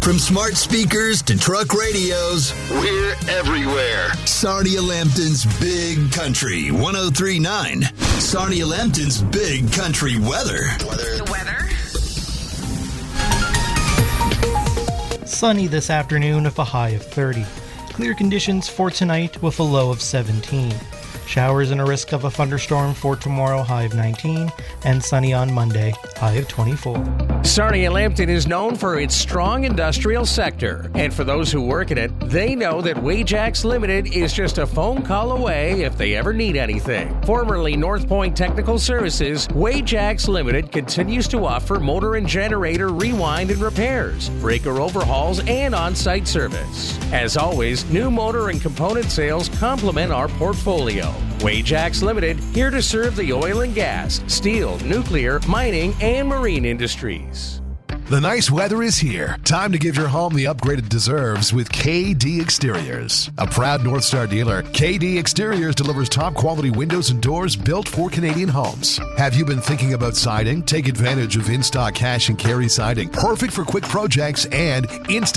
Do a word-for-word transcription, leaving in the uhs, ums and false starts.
From smart speakers to truck radios, we're everywhere. Sarnia Lambton's Big Country one oh three point nine. Sarnia Lambton's Big Country weather. Weather. The weather. Sunny this afternoon with a high of thirty. Clear conditions for tonight with a low of seventeen. Showers and a risk of a thunderstorm for tomorrow, high of nineteen, and sunny on Monday, high of twenty-four. Sarnia Lambton is known for its strong industrial sector, and for those who work in it, they know that Wajax Limited is just a phone call away if they ever need anything. Formerly North Point Technical Services, Wajax Limited continues to offer motor and generator rewind and repairs, breaker overhauls, and on-site service. As always, new motor and component sales complement our portfolio. Wajax Limited, here to serve the oil and gas, steel, nuclear, mining, and marine industries. The nice weather is here. Time to give your home the upgrade it deserves with K D Exteriors. A proud North Star dealer, K D Exteriors delivers top quality windows and doors built for Canadian homes. Have you been thinking about siding? Take advantage of in-stock cash and carry siding. Perfect for quick projects and instant